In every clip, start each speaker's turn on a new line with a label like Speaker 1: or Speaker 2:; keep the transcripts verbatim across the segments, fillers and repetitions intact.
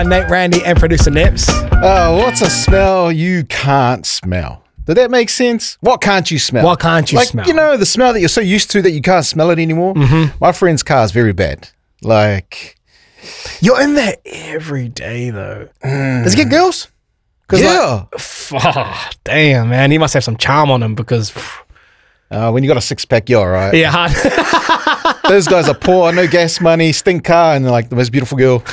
Speaker 1: Nate, Randy, and producer Nips.
Speaker 2: Oh, what's a smell you can't smell? Did that make sense? What can't you smell?
Speaker 1: What can't you
Speaker 2: like,
Speaker 1: smell?
Speaker 2: You know, the smell that you're so used to that you can't smell it anymore?
Speaker 1: Mm-hmm.
Speaker 2: My friend's car is very bad. Like...
Speaker 1: You're in there every day, though.
Speaker 2: Mm.
Speaker 1: Does he get girls?
Speaker 2: Yeah.
Speaker 1: Like, oh, damn, man. He must have some charm on him because...
Speaker 2: Uh, when you got a six-pack, you're all right.
Speaker 1: Yeah, hard.
Speaker 2: Those guys are poor, no gas money, stink car, and they're like the most beautiful girl.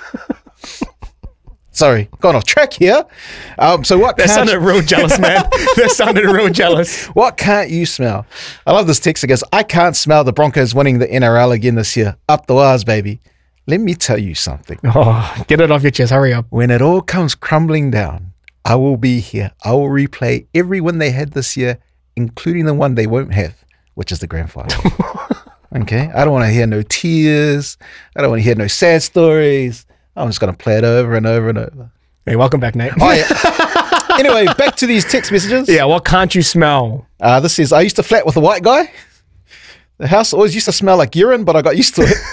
Speaker 2: Sorry, gone off track here. Um, so what?
Speaker 1: That sounded real jealous, man. That sounded real jealous.
Speaker 2: What can't you smell? I love this text. It goes, I can't smell the Broncos winning the N R L again this year. Up the wires, baby. Let me tell you something.
Speaker 1: Oh, get it off your chest. Hurry up.
Speaker 2: When it all comes crumbling down, I will be here. I will replay every win they had this year, including the one they won't have, which is the grand final. Okay? I don't want to hear no tears. I don't want to hear no sad stories. I'm just going to play it over and over and over.
Speaker 1: Hey, welcome back, Nate.
Speaker 2: Oh, yeah. Anyway, back to these text messages.
Speaker 1: Yeah, what can't you smell?
Speaker 2: Uh, this is, I used to flat with a white guy. The house always used to smell like urine, but I got used to it.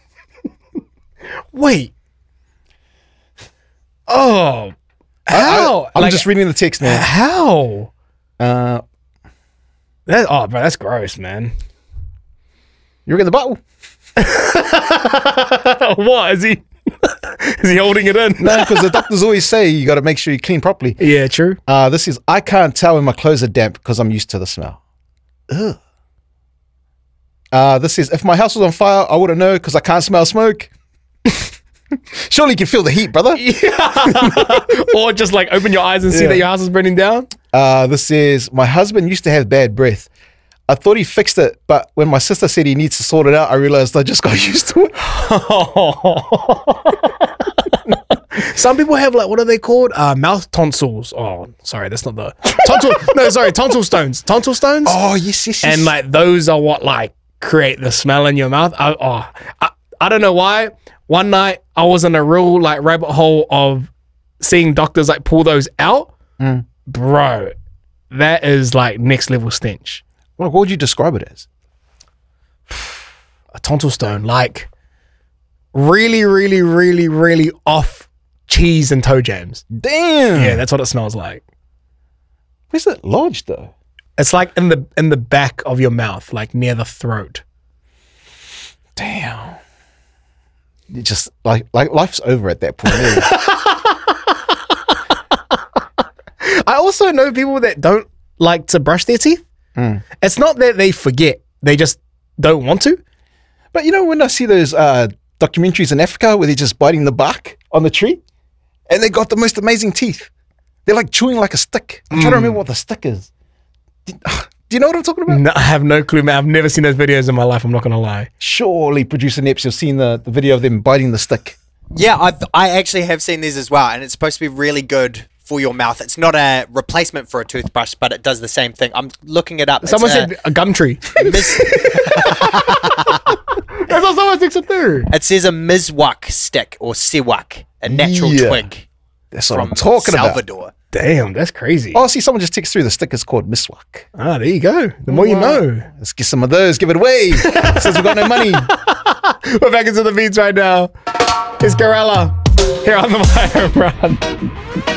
Speaker 1: Wait. Oh. How?
Speaker 2: I, I, I'm
Speaker 1: like,
Speaker 2: just reading the text now.
Speaker 1: How?
Speaker 2: Uh,
Speaker 1: That, oh, bro, that's gross, man.
Speaker 2: You're in the bottle.
Speaker 1: What? Is he Is he holding it in?
Speaker 2: No, because the doctors always say you got to make sure you clean properly.
Speaker 1: Yeah, true.
Speaker 2: Uh, this is, I can't tell when my clothes are damp because I'm used to the smell. Ugh. Uh, this is, if my house was on fire, I wouldn't know because I can't smell smoke. Surely you can feel the heat, brother.
Speaker 1: Yeah. Or just like open your eyes and see
Speaker 2: Yeah.
Speaker 1: that your house is burning down.
Speaker 2: Uh, this is, my husband used to have bad breath. I thought he fixed it, but when my sister said he needs to sort it out, I realized I just got used to it.
Speaker 1: Some people have like, what are they called? Uh, mouth tonsils. Oh, sorry, that's not the tonsil. No, sorry, tonsil stones. Tonsil stones.
Speaker 2: Oh, yes, yes, yes.
Speaker 1: And like those are what like create the smell in your mouth. I, oh, I, I don't know why. One night I was in a real like rabbit hole of seeing doctors like pull those out.
Speaker 2: Mm.
Speaker 1: Bro, that is like next level stench.
Speaker 2: What, what would you describe it as?
Speaker 1: A tonsil stone, like really, really, really, really off cheese and toe jams.
Speaker 2: Damn.
Speaker 1: Yeah, that's what it smells like.
Speaker 2: Where's it lodged though?
Speaker 1: It's like in the in the back of your mouth, like near the throat.
Speaker 2: Damn. You just like like life's over at that point. Eh?
Speaker 1: I also know people that don't like to brush their teeth.
Speaker 2: Mm.
Speaker 1: It's not that they forget, they just don't want to.
Speaker 2: But you know when I see those uh, documentaries in Africa where they're just biting the bark on the tree and they got the most amazing teeth. They're like chewing like a stick. I'm trying to remember what the stick is. Do, do you know what I'm talking about?
Speaker 1: No, I have no clue, man. I've never seen those videos in my life. I'm not going to lie.
Speaker 2: Surely, producer Neps, you've seen the, the video of them biting the stick.
Speaker 3: Yeah, I've, I actually have seen these as well, and it's supposed to be really good for your mouth. It's not a replacement for a toothbrush, but it does the same thing. I'm looking it up.
Speaker 1: Someone
Speaker 3: It's
Speaker 1: said a gum tree.
Speaker 3: a mis-
Speaker 1: That's what someone thinks it through.
Speaker 3: it says a miswak stick or siwak, a natural
Speaker 2: Yeah.
Speaker 3: twig
Speaker 2: That's what
Speaker 3: from
Speaker 2: I'm talking
Speaker 3: Salvador.
Speaker 2: about.
Speaker 1: Damn, that's crazy.
Speaker 2: Oh, see, someone just texted through the stick is called miswak.
Speaker 1: Ah, there you go. The more you know.
Speaker 2: Let's get some of those. Give it away. Since we got no money.
Speaker 1: We're back into the beats right now. It's Gorilla here on the Fire Run.